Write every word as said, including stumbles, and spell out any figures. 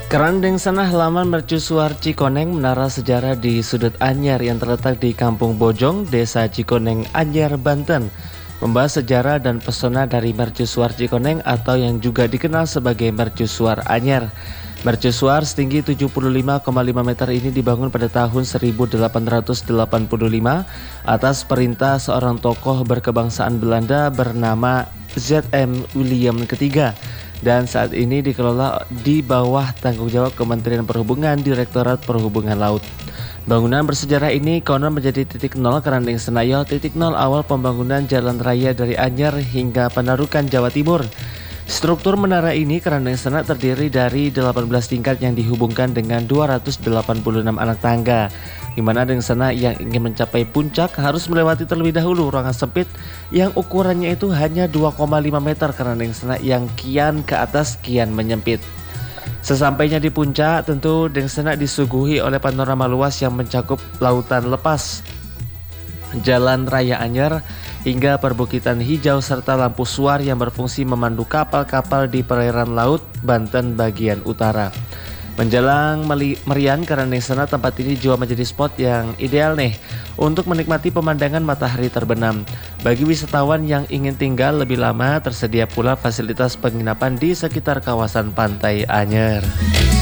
Kerandeng Sana halaman mercusuar Cikoneng, menara sejarah di sudut Anyar yang terletak di Kampung Bojong, Desa Cikoneng, Anyar, Banten. Membahas sejarah dan pesona dari mercusuar Cikoneng atau yang juga dikenal sebagai mercusuar Anyar. Mercusuar setinggi tujuh puluh lima koma lima meter ini dibangun pada tahun seribu delapan ratus delapan puluh lima atas perintah seorang tokoh berkebangsaan Belanda bernama Z M William ketiga. Dan saat ini dikelola di bawah tanggung jawab Kementerian Perhubungan, Direktorat Perhubungan Laut. Bangunan bersejarah ini konon menjadi titik nol Kerandeng Senayo, titik nol awal pembangunan jalan raya dari Anyar hingga Panarukan, Jawa Timur. Struktur menara ini Kerandeng Sana terdiri dari delapan belas tingkat yang dihubungkan dengan dua ratus delapan puluh enam anak tangga, di mana Kerandeng Sana yang ingin mencapai puncak harus melewati terlebih dahulu ruangan sempit yang ukurannya itu hanya dua koma lima meter. Kerandeng Sana yang kian ke atas kian menyempit. Sesampainya di puncak, tentu Kerandeng Sana disuguhi oleh panorama luas yang mencakup lautan lepas, jalan raya Anyar, hingga perbukitan hijau serta lampu suar yang berfungsi memandu kapal-kapal di perairan laut Banten bagian utara. Menjelang merian Kerandeng Sana, tempat ini juga menjadi spot yang ideal nih untuk menikmati pemandangan matahari terbenam. Bagi wisatawan yang ingin tinggal lebih lama, tersedia pula fasilitas penginapan di sekitar kawasan pantai Anyar.